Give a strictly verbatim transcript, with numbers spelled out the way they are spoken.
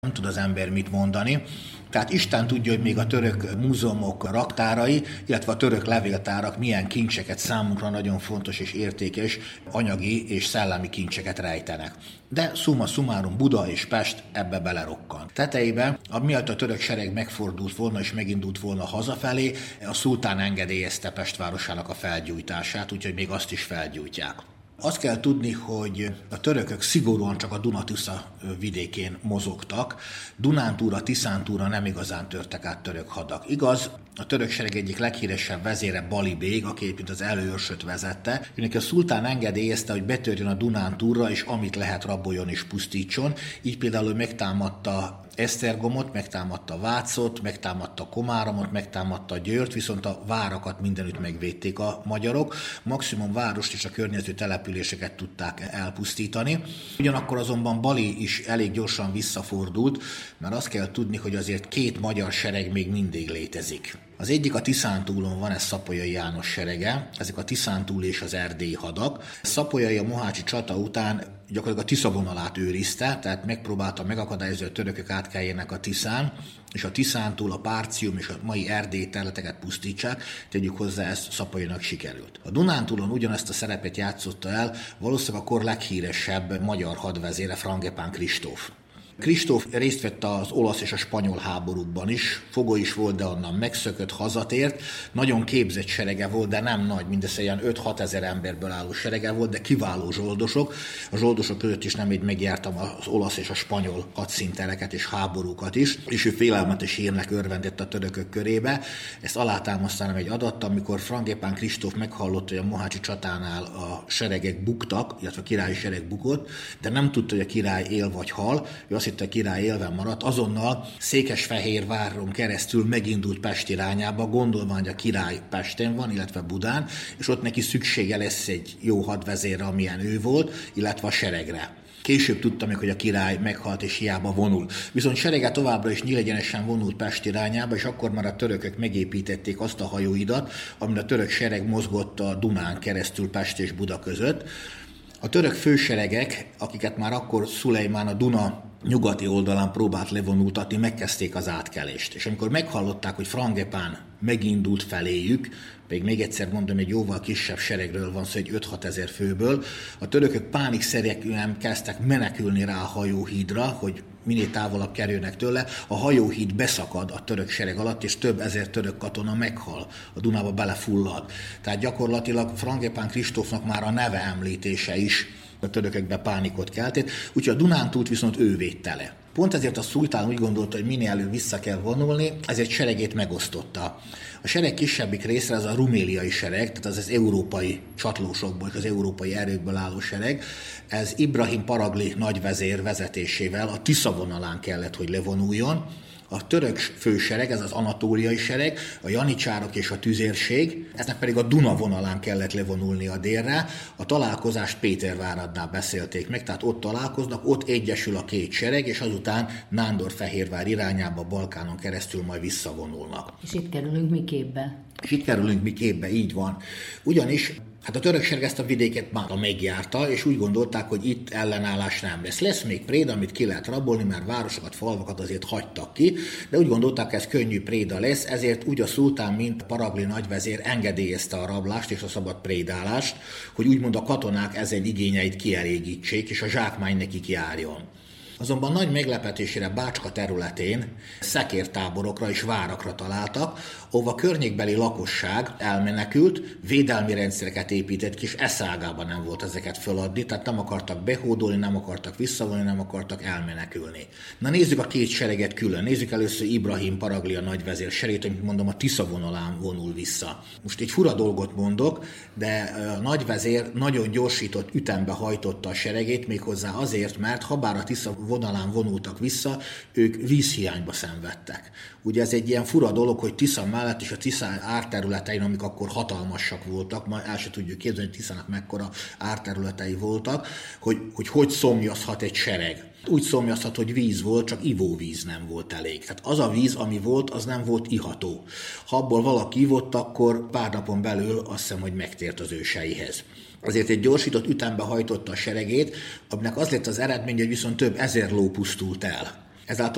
Nem tud az ember mit mondani. Tehát Isten tudja, hogy még a török múzeumok raktárai, illetve a török levéltárak milyen kincseket, számunkra nagyon fontos és értékes anyagi és szellemi kincseket rejtenek. De summa summarum Buda és Pest ebbe belerokkant. Tetejében, amiatt a török sereg megfordult volna és megindult volna hazafelé, a szultán engedélyezte Pest városának a felgyújtását, úgyhogy még azt is felgyújtják. Azt kell tudni, hogy a törökök szigorúan csak a Duna-Tisza vidékén mozogtak. Dunántúra, Tiszántúra nem igazán törtek át török hadak. Igaz, a török sereg egyik leghíresebb vezére Bali bég, aki egyébként az előőrsöt vezette. Őnek a szultán engedélyezte, hogy betörjön a Dunántúra, és amit lehet raboljon és pusztítson. Így például megtámadta Esztergomot, megtámadta Vácot, megtámadta Komáramot, megtámadta Győrt, viszont a várakat mindenütt megvédték a magyarok. Maximum várost és a környező településeket tudták elpusztítani. Ugyanakkor azonban Bali is elég gyorsan visszafordult, mert azt kell tudni, hogy azért két magyar sereg még mindig létezik. Az egyik a Tiszántúlon van, ez Szapolyai János serege, ezek a Tiszántúl és az erdélyi hadak. Szapolyai a mohácsi csata után gyakorlatilag a Tisza vonalát őrizte, tehát megpróbálta megakadályozni, hogy a törökök átkeljenek a Tiszán, és a Tiszántúl, a Párcium és a mai Erdély területeket pusztítsák, tegyük hozzá, ez Szapolyainak sikerült. A Dunántúlon ugyanezt a szerepet játszotta el valószínűleg a kor leghíresebb magyar hadvezére, Frangepán Kristóf. Kristóf részt vett az olasz és a spanyol háborúkban is, fogoly is volt, de onnan megszökött, hazatért. Nagyon képzett serege volt, de nem nagy, mindössze ilyen öt-hat ezer emberből álló serege volt, de kiváló zsoldosok. A zsoldosok között is nem így megjártam az olasz és a spanyol hadszíntereket és háborúkat is, és ő félelmetes hírnek örvendett a törökök körébe. Ezt alátámasztanám egy adattal, amikor Frangepán Kristóf meghallotta, hogy a mohácsi csatánál a seregek buktak, illetve a királyi sereg bukott, de nem tudta, hogy a király él vagy hal. Ő azt hitte, a király élve maradt, azonnal Székesfehérváron keresztül megindult Pest irányába, gondolva, hogy a király Pesten van, illetve Budán, és ott neki szüksége lesz egy jó hadvezérre, amilyen ő volt, illetve a seregre. Később tudta meg, hogy a király meghalt és hiába vonul. Viszont serege továbbra is nyílegyenesen vonult Pest irányába, és akkor már a törökök megépítették azt a hajóhidat, amin a török sereg mozgott a Dunán keresztül Pest és Buda között. A török főseregek, akiket már akkor Szulejmán a Duna nyugati oldalán próbált levonultatni, megkezdték az átkelést. És amikor meghallották, hogy Frangepán megindult feléjük, még még egyszer mondom, egy jóval kisebb seregről van szó, egy öt-hat ezer főből, a törökök pánikszerűen kezdtek menekülni rá a hajóhídra, hogy minél távolabb kerülnek tőle, a hajóhíd beszakad a török sereg alatt, és több ezer török katona meghal, a Dunába belefullad. Tehát gyakorlatilag Frangepán Kristófnak már a neve említése is a törökökbe pánikot keltett, úgyhogy a Dunántúlt viszont ő védte le. Pont ezért a szultán úgy gondolta, hogy minél előbb vissza kell vonulni, ezért seregét megosztotta. A sereg kisebbik részre az a ruméliai sereg, tehát az az európai csatlósokból, az európai erőkből álló sereg. Ez Ibrahim Paragli nagyvezér vezetésével a Tisza vonalán kellett, hogy levonuljon. A török fősereg, ez az anatóliai sereg, a janicsárok és a tüzérség, eznek pedig a Duna vonalán kellett levonulni a délre. A találkozást Péterváradnál beszélték meg, tehát ott találkoznak, ott egyesül a két sereg, és azután Nándorfehérvár irányába, Balkánon keresztül majd visszavonulnak. És itt kerülünk mi képbe? És itt kerülünk mi képbe, így van. Ugyanis hát a török sereg ezt a vidéket már megjárta, és úgy gondolták, hogy itt ellenállás nem lesz. Lesz még préda, amit ki lehet rabolni, mert városokat, falvakat azért hagytak ki, de úgy gondolták, ez könnyű préda lesz, ezért úgy a szultán, mint Paragli nagyvezér engedélyezte a rablást és a szabad prédálást, hogy úgymond a katonák ezen igényeit kielégítsék, és a zsákmány nekik járjon. Azonban nagy meglepetésére Bácska területén szekértáborokra és várakra találtak, ahova a környékbeli lakosság elmenekült, védelmi rendszereket épített ki, és eszágában nem volt ezeket föladni, tehát nem akartak behódolni, nem akartak visszavonni, nem akartak elmenekülni. Na nézzük a két sereget külön. Nézzük először Ibrahim Paragli a nagyvezér seregét, amit mondom, a Tisza vonalán vonul vissza. Most egy fura dolgot mondok, de a nagyvezér nagyon gyorsított ütembe hajtotta a seregét, méghozzá azért, mert habár a Tisza vonalán vonultak vissza, ők vízhiányba szenvedtek. Ugye ez egy ilyen fura dolog, hogy Tisza mellett és a Tisza árterületein, amik akkor hatalmasak voltak, ma el se tudjuk képzelni, hogy Tiszának mekkora árterületei voltak, hogy hogy, hogy szomjazhat egy sereg. Úgy szomjazhat, hogy víz volt, csak ivóvíz nem volt elég. Tehát az a víz, ami volt, az nem volt iható. Ha abból valaki ivott, akkor pár napon belül azt hiszem, hogy megtért az őseihez. Azért egy gyorsított ütembe hajtotta a seregét, aminek az lett az eredmény, hogy viszont több ezer ló pusztult el. Ezáltal